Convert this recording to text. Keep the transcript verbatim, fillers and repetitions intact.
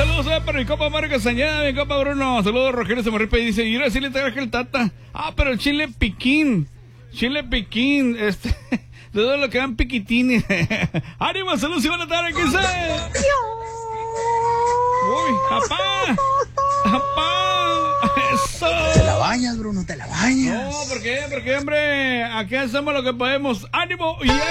Saludos eh, para mi compa Mario Castañeda, mi compa Bruno. Saludos, Rogelio Samarripa y dice, y ahora sí le traje el tata. Ah, pero el chile piquín. Chile piquín, este, de todo lo que dan piquitines. ¡Ánimo, saludos y buena tarde! ¿Qué sé? ¡Uy, papá! ¡Papá! ¡Eso! Te la bañas, Bruno, te la bañas. No, ¿por qué? Porque, hombre, aquí hacemos lo que podemos. ¡Ánimo! Y